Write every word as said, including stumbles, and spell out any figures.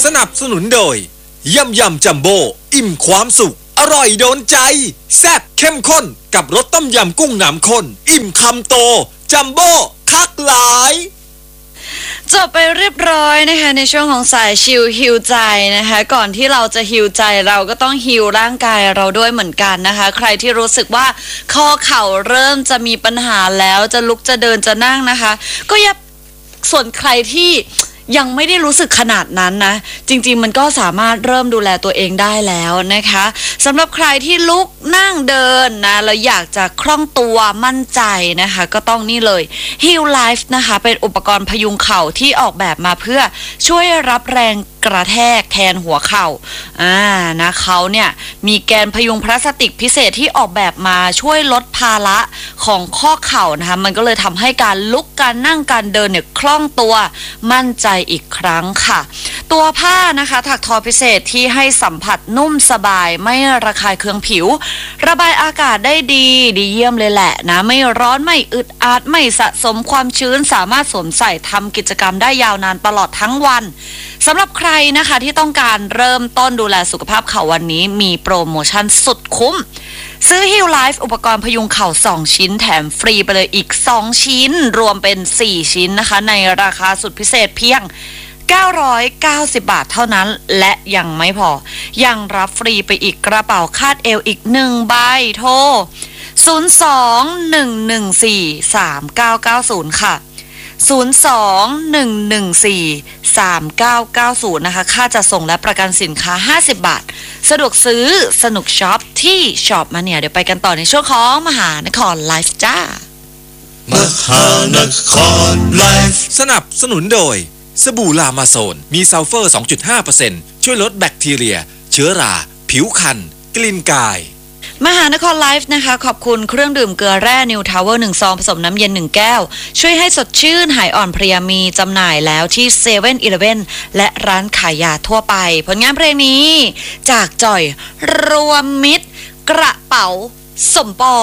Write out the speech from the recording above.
สนับสนุนโดยยำยำจัมโบ้อิ่มความสุขอร่อยโดนใจแซ่บเข้มข้นกับรสต้มยำกุ้งน้ำข้นอิ่มคำโตจัมโบ้คักหลายจบไปเรียบร้อยนะคะในช่วงของสายชิลฮิวใจนะคะก่อนที่เราจะฮิวใจเราก็ต้องฮิวร่างกายเราด้วยเหมือนกันนะคะใครที่รู้สึกว่าข้อเข่าเริ่มจะมีปัญหาแล้วจะลุกจะเดินจะนั่งนะคะก็อย่าส่วนใครที่ยังไม่ได้รู้สึกขนาดนั้นนะจริงๆมันก็สามารถเริ่มดูแลตัวเองได้แล้วนะคะสำหรับใครที่ลุกนั่งเดินนะแล้วอยากจะคล่องตัวมั่นใจนะคะก็ต้องนี่เลย Heal Life นะคะเป็นอุปกรณ์พยุงเข่าที่ออกแบบมาเพื่อช่วยรับแรงกระแทกแทนหัวเข่าอ่านะเขาเนี่ยมีแกนพยุงพลาสติกพิเศษที่ออกแบบมาช่วยลดภาระของข้อเข่านะคะมันก็เลยทำให้การลุกการนั่งการเดินเนี่ยคล่องตัวมั่นใจอีกครั้งค่ะตัวผ้านะคะถักทอพิเศษที่ให้สัมผัสนุ่มสบายไม่ระคายเคืองผิวระบายอากาศได้ดีดีเยี่ยมเลยแหละนะไม่ร้อนไม่อึดอัดไม่สะสมความชื้นสามารถสวมใส่ทำกิจกรรมได้ยาวนานตลอดทั้งวันสำหรับใครนะคะที่ต้องการเริ่มต้นดูแลสุขภาพเข่าวันนี้มีโปรโมชั่นสุดคุ้มซื้อ Heal Life อุปกรณ์พยุงเข่าสองชิ้นแถมฟรีไปเลยอีกสองชิ้นรวมเป็นสี่ชิ้นนะคะในราคาสุดพิเศษเพียงเก้าร้อยเก้าสิบบาทเท่านั้นและยังไม่พอยังรับฟรีไปอีกกระเป๋าคาดเอวอีกหนึ่งใบโทรศูนย์ สอง หนึ่ง หนึ่ง สี่ สาม เก้า เก้า ศูนย์ค่ะศูนย์ สอง หนึ่ง หนึ่ง สี่ สาม เก้า เก้า ศูนย์นะคะค่าจัดส่งและประกันสินค้าห้าสิบบาทสะดวกซื้อสนุกช็อปที่ช็อปมาเนี่ยเดี๋ยวไปกันต่อในช่วงของมหานครไลฟ์จ้ามหานครไลฟ์สนับสนุนโดยสบู่ลามาโซนมีซัลเฟอร์ สองจุดห้าเปอร์เซ็นต์ ช่วยลดแบคทีเรียเชื้อราผิวคันกลิ่นกายมหานครไลฟ์นะคะขอบคุณเครื่องดื่มเกลือแร่นิวทาวเวอร์หนึ่งซองผสมน้ำเย็นหนึ่งแก้วช่วยให้สดชื่นหายอ่อนเพลียมีจำหน่ายแล้วที่เซเว่นอีเลฟเว่นและร้านขายยาทั่วไปผลงานเพลงนี้จากจ่อยรวมมิตรกระเป๋าสมปอง